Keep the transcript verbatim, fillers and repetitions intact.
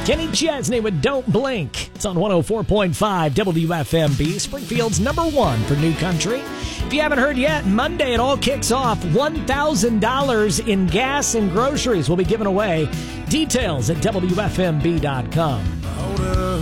Kenny Chesney with Don't Blink. It's on one oh four point five W F M B, Springfield's number one for new country. If you haven't heard yet, Monday it all kicks off. one thousand dollars in gas and groceries will be given away. Details at W F M B dot com. Hold up.